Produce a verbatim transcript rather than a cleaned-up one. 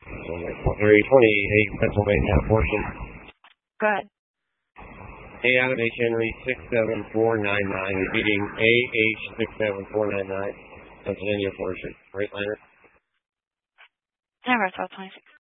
three twenty-eight Pennsylvania portion. Good. A out of H Henry six seven four nine nine, repeating A H six seven four nine nine, Pennsylvania portion. Right liner. Number twelve twenty-six.